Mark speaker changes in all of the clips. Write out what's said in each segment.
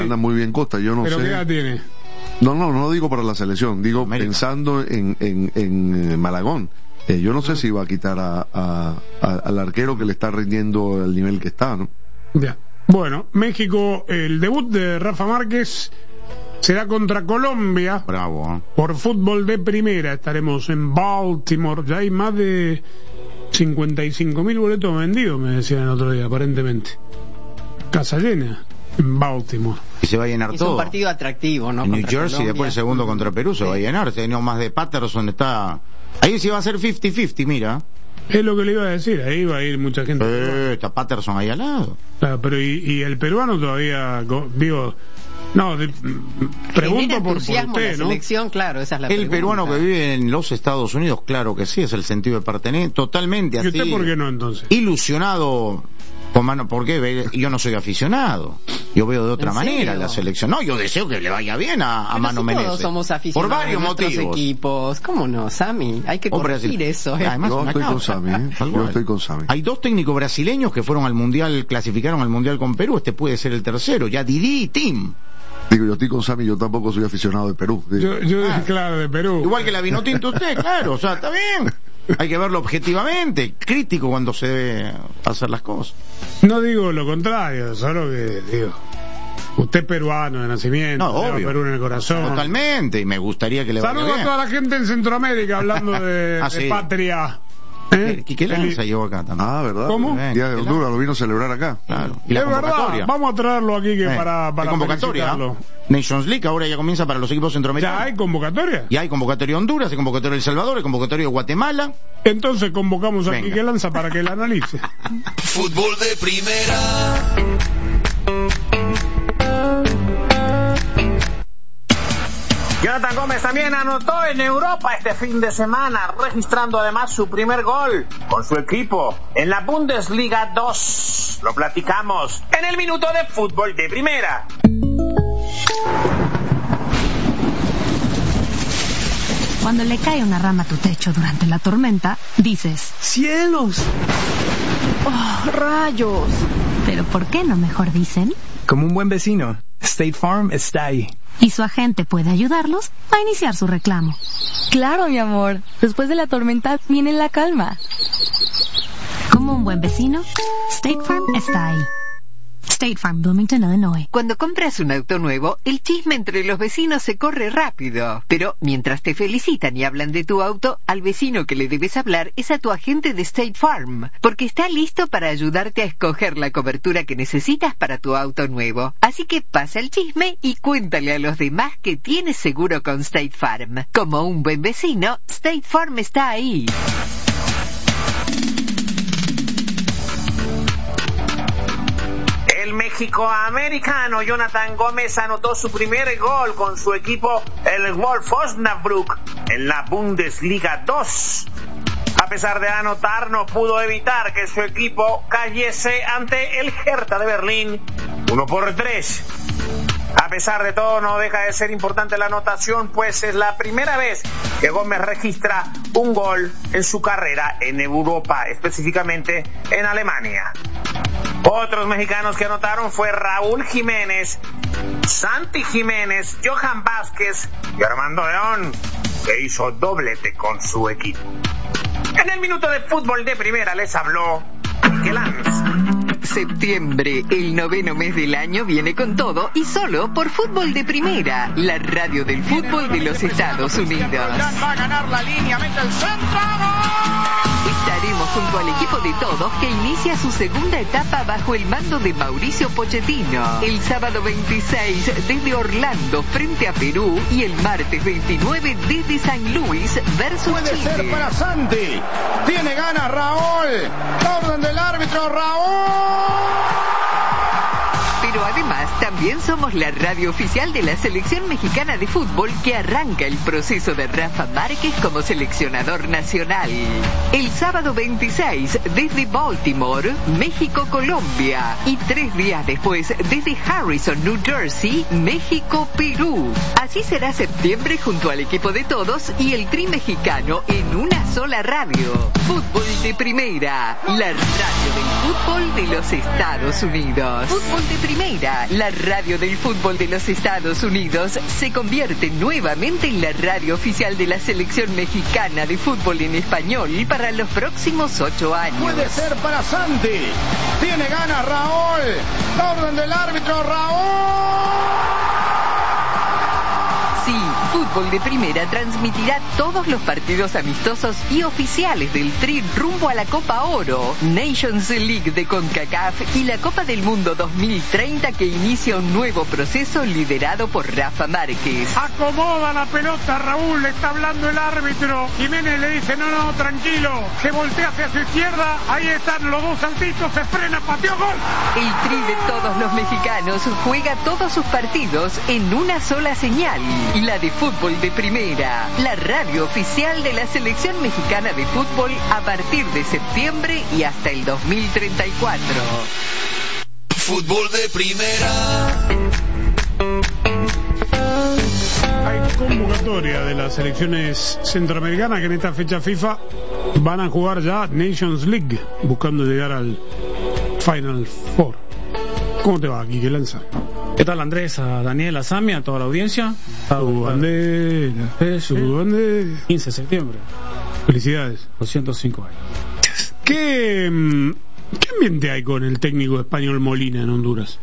Speaker 1: Anda muy bien Costa, yo no sé.
Speaker 2: ¿Pero qué edad tiene?
Speaker 1: No digo para la selección, digo
Speaker 3: América.
Speaker 1: Pensando en Malagón. Yo no sé si va a quitar al arquero que le está rindiendo al nivel que está, ¿no?
Speaker 2: Ya. Bueno, México, el debut de Rafa Márquez será contra Colombia.
Speaker 3: Bravo.
Speaker 2: Por fútbol de primera. Estaremos en Baltimore. Ya hay más de 55.000 boletos vendidos, me decían el otro día, aparentemente. Casa llena en Baltimore.
Speaker 3: Y se va a llenar
Speaker 4: Es
Speaker 3: todo.
Speaker 4: un partido atractivo, ¿no?
Speaker 3: En New
Speaker 4: Contra
Speaker 3: Jersey,
Speaker 4: Colombia.
Speaker 3: después el segundo contra Perú se va a llenar. Tenemos más de Patterson, está... Ahí sí va a ser 50-50, mira.
Speaker 2: Es lo que le iba a decir, ahí va a ir mucha gente.
Speaker 3: Está Patterson ahí al lado.
Speaker 2: Claro, pero y el peruano todavía, digo, no, pregunto
Speaker 4: Genera
Speaker 2: por
Speaker 4: entusiasmo
Speaker 2: usted,
Speaker 4: la
Speaker 2: ¿no?
Speaker 4: selección, claro, esa es la
Speaker 3: El
Speaker 4: pregunta.
Speaker 3: peruano que vive en los Estados Unidos, claro que sí, es el sentido de pertenecer, totalmente
Speaker 2: ¿Y
Speaker 3: así.
Speaker 2: usted por qué no entonces?
Speaker 3: Ilusionado, con mano, porque yo no soy aficionado, yo veo de otra
Speaker 4: ¿En
Speaker 3: manera
Speaker 4: serio?
Speaker 3: la selección. No, yo deseo que le vaya bien a
Speaker 4: Pero
Speaker 3: Mano
Speaker 4: si
Speaker 3: Menezes.
Speaker 4: todos somos
Speaker 3: Por
Speaker 4: aficionados
Speaker 3: varios
Speaker 4: de nuestros
Speaker 3: motivos.
Speaker 4: equipos. ¿Cómo no, Sammy? Hay que corregir eso.
Speaker 3: Además,
Speaker 1: Yo
Speaker 3: una
Speaker 1: estoy con
Speaker 3: causa.
Speaker 1: Sammy,
Speaker 3: Tal
Speaker 1: yo
Speaker 3: cual.
Speaker 1: estoy con Sammy.
Speaker 3: Hay dos técnicos brasileños que fueron al Mundial, clasificaron al Mundial con Perú, este puede ser el tercero, ya Didi y Tim.
Speaker 1: Digo, yo estoy con Sammy, yo tampoco soy aficionado de Perú. Digo.
Speaker 2: Claro, de Perú.
Speaker 3: Igual que la vino tinto usted, claro, o sea, está bien. Hay que verlo objetivamente, crítico cuando se debe hacer las cosas.
Speaker 2: No digo lo contrario, solo que digo, usted es peruano de nacimiento,
Speaker 3: No,
Speaker 2: lleva
Speaker 3: obvio.
Speaker 2: Perú en el corazón.
Speaker 3: Totalmente, y me gustaría que le vaya
Speaker 2: Saludos a
Speaker 3: bien.
Speaker 2: toda la gente en Centroamérica hablando de
Speaker 3: Sí.
Speaker 2: patria.
Speaker 3: ¿Qué lanza llevó acá también?
Speaker 1: ¿Verdad?
Speaker 2: ¿Cómo?
Speaker 1: Día de Honduras, lo vino a celebrar acá.
Speaker 3: Claro. Y la
Speaker 2: Es verdad,
Speaker 3: convocatoria.
Speaker 2: vamos a traerlo aquí que para
Speaker 3: Hay convocatoria.
Speaker 2: felicitarlo.
Speaker 3: Nations League ahora ya comienza para los equipos
Speaker 2: ¿Ya
Speaker 3: centroamericanos.
Speaker 2: hay convocatoria?
Speaker 3: Y hay convocatoria de Honduras, hay convocatoria de El Salvador, hay convocatoria de Guatemala.
Speaker 2: Entonces convocamos a
Speaker 3: Venga.
Speaker 2: Quique Lanza para que la analice.
Speaker 5: Fútbol de primera.
Speaker 6: Jonathan Gómez también anotó en Europa este fin de semana, registrando además su primer gol con su equipo en la Bundesliga 2. Lo platicamos en el minuto de fútbol de primera.
Speaker 7: Cuando le cae una rama a tu techo durante la tormenta, dices,
Speaker 8: ¡Cielos! ¡Oh, rayos!
Speaker 7: ¿pero por qué no mejor dicen?
Speaker 8: Como un buen vecino, State Farm está ahí.
Speaker 7: Y su agente puede ayudarlos a iniciar su reclamo.
Speaker 9: Claro, mi amor. Después de la tormenta viene la calma.
Speaker 7: Como un buen vecino, State Farm está ahí. State Farm, Bloomington, Illinois.
Speaker 10: Cuando compras un auto nuevo, el chisme entre los vecinos se corre rápido. Pero mientras te felicitan y hablan de tu auto, al vecino que le debes hablar es a tu agente de State Farm, porque está listo para ayudarte a escoger la cobertura que necesitas para tu auto nuevo. Así que pasa el chisme y cuéntale a los demás que tienes seguro con State Farm. Como un buen vecino, State Farm está ahí.
Speaker 6: El mexicoamericano Jonathan Gómez anotó su primer gol con su equipo, el Wolf Osnabrück, en la Bundesliga 2. A pesar de anotar, no pudo evitar que su equipo cayese ante el Hertha de Berlín 1-3. A pesar de todo, no deja de ser importante la anotación, pues es la primera vez que Gómez registra un gol en su carrera en Europa, específicamente en Alemania. Otros mexicanos que anotaron fue Raúl Jiménez, Santi Jiménez, Johan Vázquez y Armando León, que hizo doblete con su equipo. En el minuto de fútbol de primera les habló Quique Lanz.
Speaker 10: Septiembre, el 9º mes del año, viene con todo y solo por Fútbol de Primera, la radio del fútbol de los Estados Unidos.
Speaker 6: Va a ganar la línea, mete el centro.
Speaker 10: Estaremos junto al equipo de todos que inicia su segunda etapa bajo el mando de Mauricio Pochettino. El sábado 26 desde Orlando frente a Perú y el martes 29 desde San Luis versus
Speaker 3: Puede
Speaker 10: Chile.
Speaker 3: ser para Santi. Tiene ganas Raúl. Orden del árbitro Raúl.
Speaker 10: Pero además también somos la radio oficial de la selección mexicana de fútbol que arranca el proceso de Rafa Márquez como seleccionador nacional. El sábado 26 desde Baltimore, México-Colombia. Y 3 días después desde Harrison, New Jersey, México-Perú. Así será septiembre junto al equipo de todos y el tri mexicano en una sola radio. Fútbol de Primera, la radio del fútbol de los Estados Unidos. Fútbol de Primera, la radio radio del fútbol de los Estados Unidos se convierte nuevamente en la radio oficial de la selección mexicana de fútbol en español para los próximos 8 años.
Speaker 3: Puede ser para Santi. Tiene ganas Raúl. La orden del árbitro, Raúl.
Speaker 10: Sí, Fútbol de Primera transmitirá todos los partidos amistosos y oficiales del Tri rumbo a la Copa Oro, Nations League de CONCACAF y la Copa del Mundo 2030 que inicia un nuevo proceso liderado por Rafa Márquez.
Speaker 2: Acomoda la pelota, Raúl, le está hablando el árbitro. Jiménez le dice, no, tranquilo, se voltea hacia su izquierda, ahí están los dos saltitos, se frena, pateó, gol.
Speaker 10: El Tri de todos los mexicanos juega todos sus partidos en una sola señal. La de Fútbol de Primera, la radio oficial de la selección mexicana de fútbol a partir de septiembre y hasta el 2034.
Speaker 5: Fútbol de Primera.
Speaker 2: Hay convocatoria de las selecciones centroamericanas que en esta fecha FIFA van a jugar ya Nations League, buscando llegar al Final Four. ¿Cómo te va, Quique Lanza?
Speaker 11: ¿Qué tal, Andrés? A Daniel, a Sami, a toda la audiencia.
Speaker 2: Su bandera, su bandera.
Speaker 11: 15 de septiembre.
Speaker 2: Felicidades.
Speaker 11: 205 años.
Speaker 2: ¿Qué ambiente hay con el técnico español Molina en Honduras?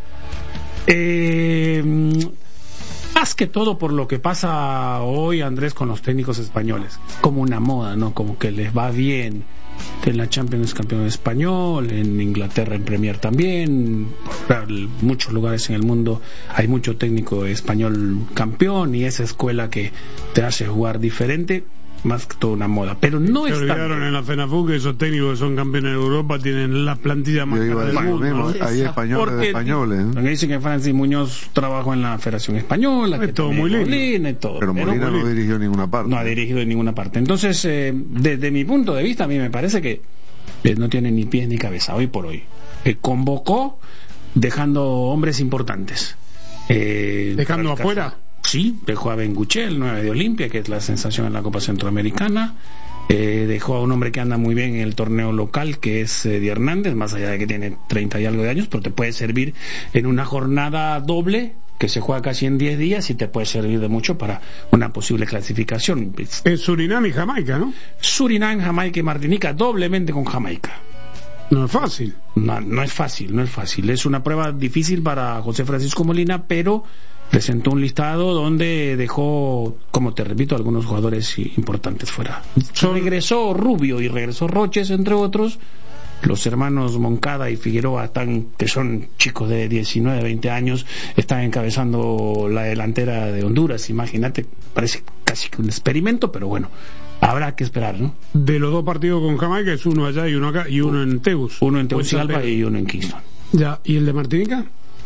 Speaker 11: Más que todo por lo que pasa hoy, Andrés, con los técnicos españoles. Es como una moda, ¿no? Como que les va bien. En la Champions campeón español, en Inglaterra en Premier también, en muchos lugares en el mundo hay mucho técnico español campeón y esa escuela que te hace jugar diferente, más que toda una moda, pero no
Speaker 2: se
Speaker 11: es
Speaker 2: olvidaron en la FENAFUT que esos técnicos que son campeones de Europa tienen la plantilla más cara del mundo, ¿no?
Speaker 1: Hay españoles.
Speaker 11: Me dicen que Francis Muñoz trabajó en la Federación Española, que
Speaker 2: todo muy lindo.
Speaker 11: Y todo,
Speaker 1: pero Molina no dirigió en ninguna parte.
Speaker 11: No ha dirigido en ninguna parte. Entonces, desde mi punto de vista, a mí me parece que no tiene ni pies ni cabeza hoy por hoy. Convocó dejando hombres importantes.
Speaker 2: ¿Dejando afuera?
Speaker 11: Sí, dejó a Benguche, el 9 de Olimpia, que es la sensación en la Copa Centroamericana. Dejó a un hombre que anda muy bien en el torneo local, que es Di Hernández, más allá de que tiene 30 y algo de años, pero te puede servir en una jornada doble que se juega casi en 10 días y te puede servir de mucho para una posible clasificación.
Speaker 2: Es Surinam y Jamaica, ¿no?
Speaker 11: Surinam, Jamaica y Martinica, doblemente con Jamaica.
Speaker 2: No es fácil.
Speaker 11: No es fácil. Es una prueba difícil para José Francisco Molina, pero presentó un listado donde dejó, como te repito, algunos jugadores importantes fuera. Regresó Rubio y regresó Roches, entre otros. Los hermanos Moncada y Figueroa, que son chicos de 19, 20 años, están encabezando la delantera de Honduras. Imagínate, parece casi que un experimento, pero bueno, habrá que esperar, ¿no?
Speaker 2: De los dos partidos con Jamaica es uno allá y uno acá, y uno en Tegus.
Speaker 11: Uno en Tegucigalpa y uno en Kingston.
Speaker 2: Ya, ¿y el de Martinica?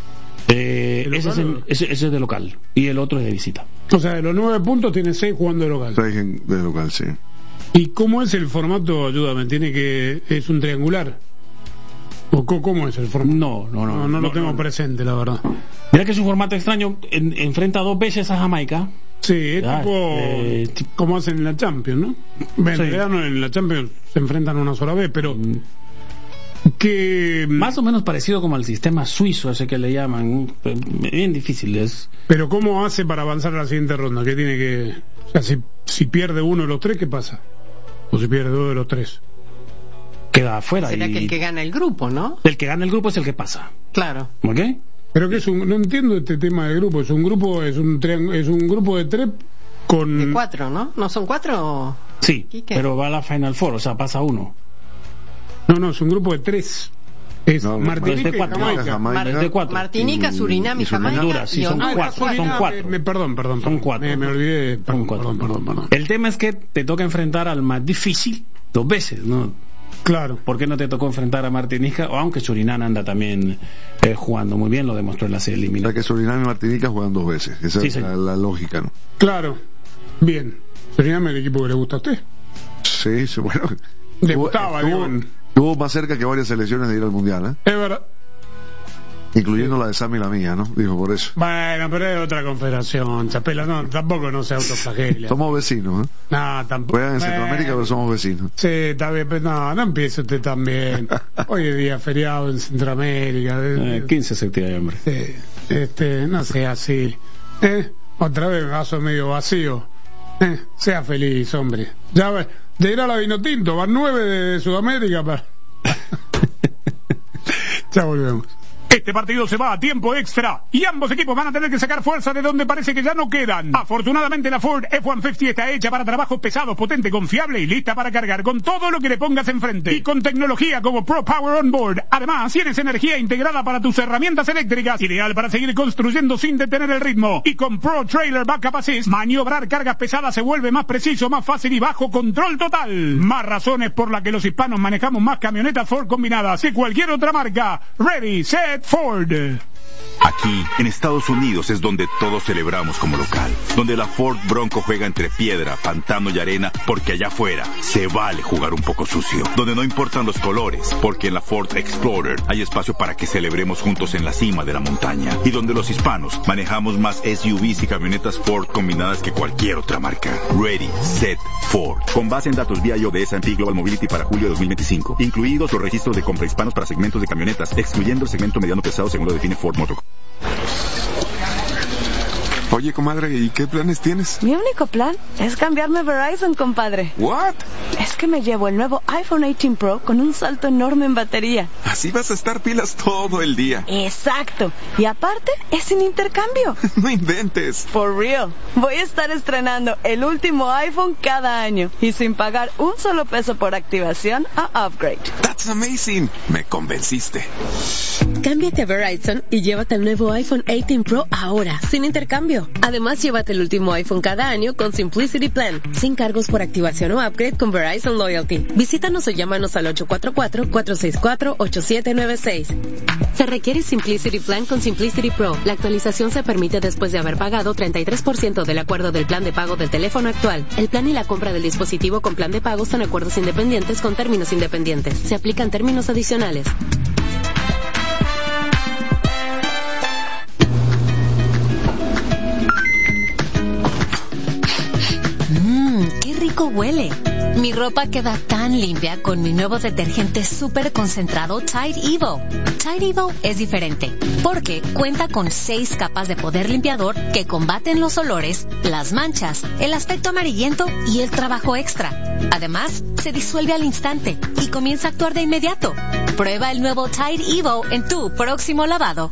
Speaker 11: Ese es de local y el otro es de visita.
Speaker 2: O sea, de los 9 puntos tiene 6 jugando de local.
Speaker 1: 6 de local, sí.
Speaker 2: ¿Y cómo es el formato? Ayúdame, ¿es un triangular? ¿O cómo es el formato? No lo tengo presente, la verdad.
Speaker 11: Mira que es un formato extraño. Enfrenta 2 veces a Jamaica.
Speaker 2: Sí, es tipo como hacen en la Champions, ¿no? En realidad no, en la Champions se enfrentan una sola vez, pero que
Speaker 11: más o menos parecido como al sistema suizo ese que le llaman, bien difícil es.
Speaker 2: Pero ¿cómo hace para avanzar a la siguiente ronda? ¿Qué tiene que...? O sea, si pierde uno de los 3, ¿qué pasa? O si pierde 2 de los 3,
Speaker 11: queda afuera.
Speaker 4: Será que el que gana el grupo, ¿no?
Speaker 11: El que gana el grupo es el que pasa.
Speaker 4: Claro.
Speaker 11: ¿Ok?
Speaker 2: Pero que no entiendo este tema de grupo. Es un grupo de 3 con...
Speaker 4: De 4, ¿no? ¿No son 4?
Speaker 11: Sí, pero va a la Final Four, o sea, pasa uno.
Speaker 2: No, es un grupo de 3. Es Martinica y Jamaica.
Speaker 4: Martinica, Surinam y Jamaica.
Speaker 11: Honduras, sí, son 4.
Speaker 2: Perdón.
Speaker 11: Son 4.
Speaker 2: Me olvidé.
Speaker 11: Perdón. El tema es que te toca enfrentar al más difícil 2 veces, ¿no?
Speaker 2: Claro.
Speaker 11: ¿Por qué no te tocó enfrentar a Martinica? Aunque Surinam anda también jugando muy bien, lo demostró en la serie eliminatoria.
Speaker 1: O sea que Surinam y Martinica juegan 2 veces. Esa es la lógica, ¿no?
Speaker 2: Claro. Bien. Surinam es el equipo que le gusta a usted.
Speaker 1: Sí, bueno.
Speaker 2: Le gustaba,
Speaker 1: estuvo más cerca que varias selecciones de ir al mundial, ¿eh?
Speaker 2: Es verdad.
Speaker 1: Incluyendo la de Sam y la mía, ¿no? Dijo por eso.
Speaker 2: Bueno, pero es otra confederación, Chapela, tampoco no se autoflagela.
Speaker 1: Somos vecinos, ¿eh?
Speaker 2: No, tampoco.
Speaker 1: Juegan en Centroamérica, pero somos vecinos.
Speaker 2: Sí, está bien, pero no empiece usted también. Hoy es día feriado en Centroamérica.
Speaker 11: 15 de septiembre.
Speaker 2: Sí. No sea así. Otra vez vaso medio vacío. Sea feliz, hombre. Ya irá la Vinotinto, van 9 de Sudamérica para... Ya volvemos. Este partido se va a tiempo extra y ambos equipos van a tener que sacar fuerza de donde parece que ya no quedan. Afortunadamente la Ford F-150 está hecha para trabajos pesados, potente, confiable y lista para cargar con todo lo que le pongas enfrente. Y con tecnología como Pro Power On Board. Además, tienes energía integrada para tus herramientas eléctricas, ideal para seguir construyendo sin detener el ritmo. Y con Pro Trailer Backup Assist, maniobrar cargas pesadas se vuelve más preciso, más fácil y bajo control total. Más razones por las que los hispanos manejamos más camionetas Ford combinadas que cualquier otra marca. Ready, set, Ford.
Speaker 12: Aquí, en Estados Unidos, es donde todos celebramos como local. Donde la Ford Bronco juega entre piedra, pantano y arena, porque allá afuera se vale jugar un poco sucio. Donde no importan los colores, porque en la Ford Explorer hay espacio para que celebremos juntos en la cima de la montaña. Y donde los hispanos manejamos más SUVs y camionetas Ford combinadas que cualquier otra marca. Ready, set, Ford. Con base en datos vía de S&P Global Mobility para julio de 2025. Incluidos los registros de compra hispanos para segmentos de camionetas, excluyendo el segmento mediano pesado según lo define Ford Motor.
Speaker 13: Oye, comadre, ¿y qué planes tienes?
Speaker 9: Mi único plan es cambiarme a Verizon, compadre.
Speaker 13: ¿What?
Speaker 9: Es que me llevo el nuevo iPhone 18 Pro con un salto enorme en batería.
Speaker 13: Así vas a estar pilas todo el día.
Speaker 9: Exacto. Y aparte, es sin intercambio.
Speaker 13: No inventes.
Speaker 9: For real. Voy a estar estrenando el último iPhone cada año y sin pagar un solo peso por activación o upgrade.
Speaker 13: That's amazing. Me convenciste.
Speaker 14: Cámbiate a Verizon y llévate el nuevo iPhone 18 Pro ahora, sin intercambio. Además, llévate el último iPhone cada año con Simplicity Plan, sin cargos por activación o upgrade con Verizon Loyalty. Visítanos o llámanos al 844-464-8796. Se requiere Simplicity Plan con Simplicity Pro. La actualización se permite después de haber pagado 33% del acuerdo del plan de pago del teléfono actual. El plan y la compra del dispositivo con plan de pago son acuerdos independientes con términos independientes. Se aplican términos adicionales. ¡Qué rico huele! Mi ropa queda tan limpia con mi nuevo detergente súper concentrado Tide Evo. Tide Evo es diferente porque cuenta con 6 capas de poder limpiador que combaten los olores, las manchas, el aspecto amarillento y el trabajo extra. Además, se disuelve al instante y comienza a actuar de inmediato. Prueba el nuevo Tide Evo en tu próximo lavado.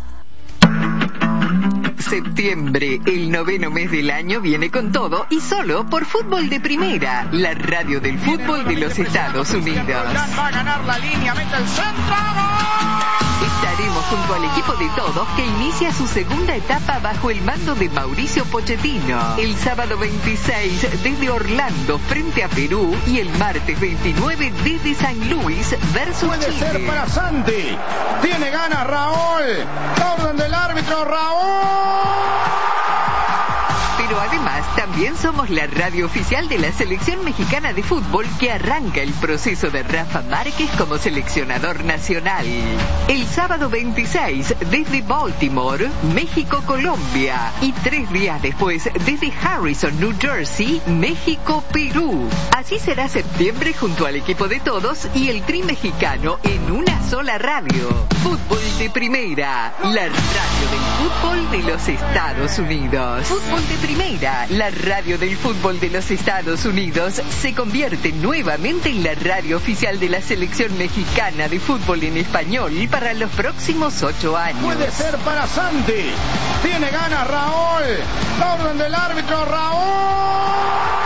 Speaker 10: Septiembre, el 9º mes del año, viene con todo y solo por Fútbol de Primera, la radio del fútbol de los Estados Unidos.
Speaker 3: Va a ganar la línea, mete el centro.
Speaker 10: Estaremos junto al equipo de todos que inicia su segunda etapa bajo el mando de Mauricio Pochettino. El sábado 26 desde Orlando frente a Perú y el martes 29 desde San Luis versus
Speaker 3: Puede
Speaker 10: Chile.
Speaker 3: ser para Santi. Tiene ganas Raúl. Orden del árbitro Raúl.
Speaker 10: Pero además también somos la radio oficial de la selección mexicana de fútbol que arranca el proceso de Rafa Márquez como seleccionador nacional. El sábado 26 desde Baltimore, México-Colombia y 3 días después desde Harrison, New Jersey, México-Perú. Así será septiembre junto al equipo de todos y el Tri mexicano en una sola radio. Fútbol de Primera, la radio del fútbol de los Estados Unidos. Fútbol de Primera, la radio del fútbol de los Estados Unidos, se convierte nuevamente en la radio oficial de la selección mexicana de fútbol en español para los próximos 8 años.
Speaker 3: Puede ser para Santi. Tiene ganas Raúl. Orden del árbitro Raúl.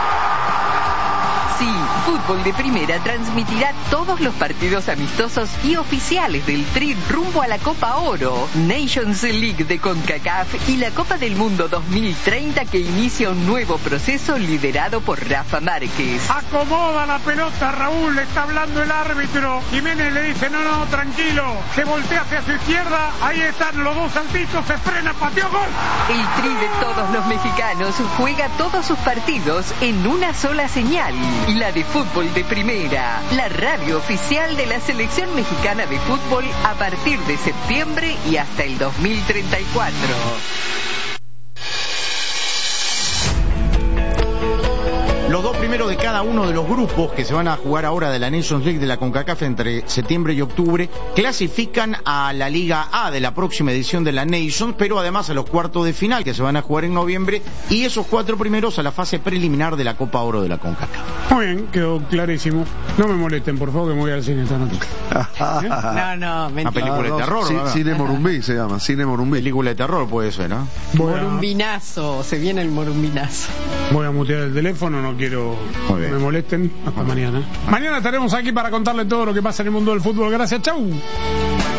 Speaker 10: Sí, Fútbol de Primera transmitirá todos los partidos amistosos y oficiales del Tri rumbo a la Copa Oro, Nations League de CONCACAF y la Copa del Mundo 2030 que inicia un nuevo proceso liderado por Rafa Márquez.
Speaker 2: Acomoda la pelota, Raúl, le está hablando el árbitro. Jiménez le dice, no, tranquilo. Se voltea hacia su izquierda, ahí están los dos saltitos, se frena, pateó, gol.
Speaker 10: El Tri de todos los mexicanos juega todos sus partidos en una sola señal. La de Fútbol de Primera, la radio oficial de la selección mexicana de fútbol a partir de septiembre y hasta el 2034.
Speaker 3: Los dos primeros de cada uno de los grupos que se van a jugar ahora de la Nations League de la CONCACAF entre septiembre y octubre clasifican a la Liga A de la próxima edición de la Nations, pero además a los cuartos de final que se van a jugar en noviembre, y esos 4 primeros a la fase preliminar de la Copa Oro de la CONCACAF.
Speaker 2: Muy bien, quedó clarísimo. No me molesten, por favor, que me voy al cine esta noche.
Speaker 4: No, mentira.
Speaker 3: Una película de terror, ¿no?
Speaker 1: Cine Morumbí se llama, Cine Morumbí.
Speaker 3: Película de terror puede ser, ¿no?
Speaker 4: Morumbinazo, se viene el morumbinazo.
Speaker 2: Voy a mutear el teléfono, no quiero que me molesten. Hasta mañana. Mañana estaremos aquí para contarle todo lo que pasa en el mundo del fútbol. Gracias, chau.